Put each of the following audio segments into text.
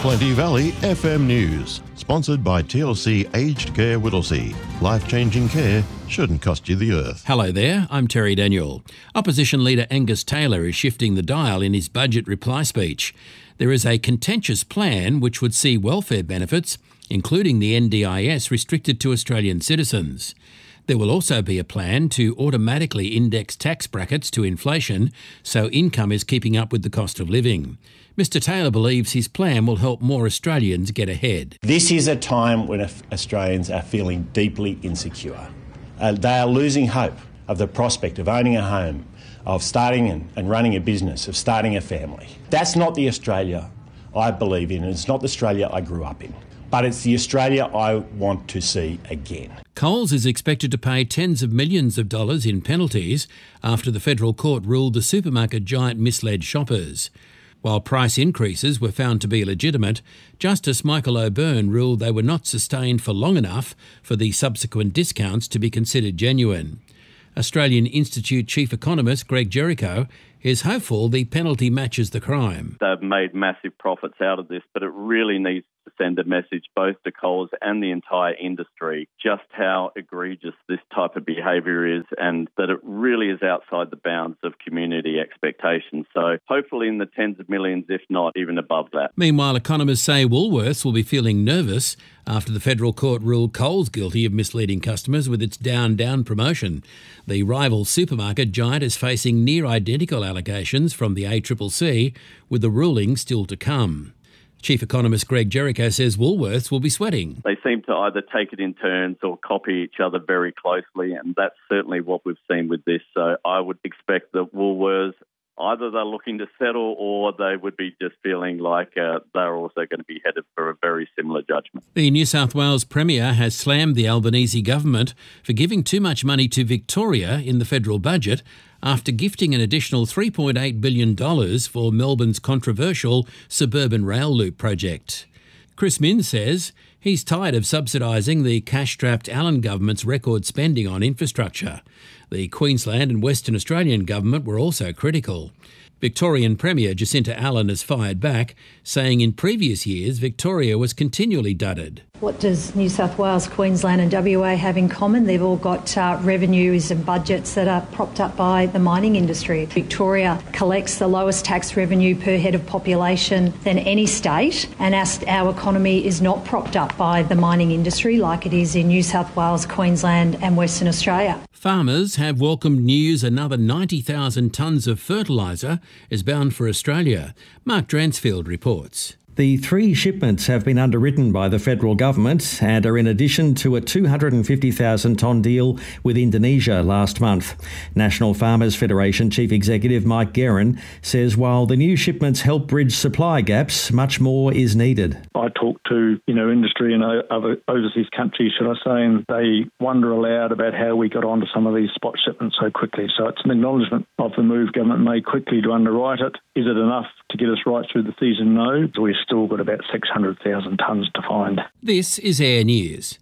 Plenty Valley FM News, sponsored by TLC Aged Care Whittlesea. Life-changing care shouldn't cost you the earth. Hello there, I'm Terry Daniel. Opposition leader Angus Taylor is shifting the dial in his budget reply speech. There is a contentious plan which would see welfare benefits, including the NDIS, restricted to Australian citizens. There will also be a plan to automatically index tax brackets to inflation so income is keeping up with the cost of living. Mr Taylor believes his plan will help more Australians get ahead. This is a time when Australians are feeling deeply insecure. They are losing hope of the prospect of owning a home, of starting and running a business, of starting a family. That's not the Australia I believe in, and it's not the Australia I grew up in. But it's the Australia I want to see again. Coles is expected to pay tens of millions of dollars in penalties after the federal court ruled the supermarket giant misled shoppers. While price increases were found to be legitimate, Justice Michael O'Byrne ruled they were not sustained for long enough for the subsequent discounts to be considered genuine. Australian Institute Chief Economist Greg Jericho is hopeful the penalty matches the crime. They've made massive profits out of this, but it really needs to send a message both to Coles and the entire industry just how egregious this type of behaviour is, and that it really is outside the bounds of community expectations. So hopefully in the tens of millions, if not even above that. Meanwhile, economists say Woolworths will be feeling nervous after the federal court ruled Coles guilty of misleading customers with its down promotion. The rival supermarket giant is facing near identical allegations from the ACCC, with the ruling still to come. Chief Economist Greg Jericho says Woolworths will be sweating. They seem to either take it in turns or copy each other very closely, and that's certainly what we've seen with this. So I would expect that Woolworths, either they're looking to settle or they would be just feeling like they're also going to be headed for a very similar judgment. The New South Wales Premier has slammed the Albanese government for giving too much money to Victoria in the federal budget after gifting an additional $3.8 billion for Melbourne's controversial suburban rail loop project. Chris Minns says he's tired of subsidising the cash-strapped Allan government's record spending on infrastructure. The Queensland and Western Australian government were also critical. Victorian Premier Jacinta Allan has fired back, saying in previous years Victoria was continually dudded. What does New South Wales, Queensland and WA have in common? They've all got revenues and budgets that are propped up by the mining industry. Victoria collects the lowest tax revenue per head of population than any state, and our economy is not propped up by the mining industry like it is in New South Wales, Queensland and Western Australia. Farmers have welcomed news another 90,000 tonnes of fertiliser is bound for Australia. Mark Dransfield reports. The 3 shipments have been underwritten by the federal government and are in addition to a 250,000-tonne deal with Indonesia last month. National Farmers Federation Chief Executive Mike Guerin says while the new shipments help bridge supply gaps, much more is needed. I talk to industry in other overseas countries, should I say, and they wonder aloud about how we got onto some of these spot shipments so quickly. So it's an acknowledgement of the move government made quickly to underwrite it. Is it enough to get us right through the season? No. We've still got about 600,000 tonnes to find. This is Air News.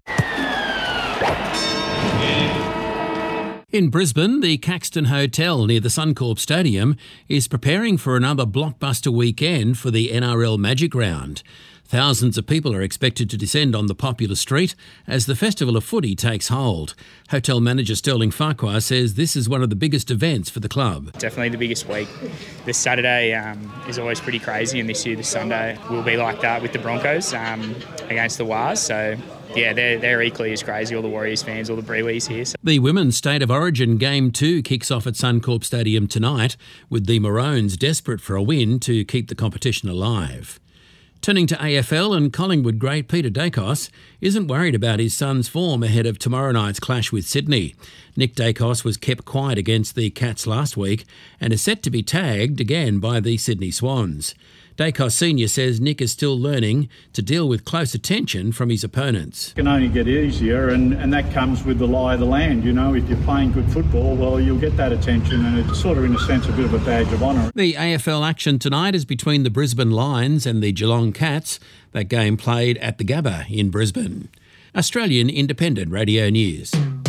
In Brisbane, the Caxton Hotel near the Suncorp Stadium is preparing for another blockbuster weekend for the NRL Magic Round. Thousands of people are expected to descend on the popular street as the Festival of Footy takes hold. Hotel manager Sterling Farquhar says this is one of the biggest events for the club. Definitely the biggest week. This Saturday is always pretty crazy, and this year, this Sunday, will be like that with the Broncos against the Wars. So, yeah, they're equally as crazy, all the Warriors fans, all the Breweries here. So. The Women's State of Origin Game 2 kicks off at Suncorp Stadium tonight, with the Maroons desperate for a win to keep the competition alive. Turning to AFL, and Collingwood great Peter Daicos isn't worried about his son's form ahead of tomorrow night's clash with Sydney. Nick Daicos was kept quiet against the Cats last week and is set to be tagged again by the Sydney Swans. Daicos Sr says Nick is still learning to deal with close attention from his opponents. It can only get easier, and that comes with the lie of the land. If you're playing good football, well, you'll get that attention, and it's sort of, in a sense, a bit of a badge of honour. The AFL action tonight is between the Brisbane Lions and the Geelong Cats. That game played at the Gabba in Brisbane. Australian Independent Radio News.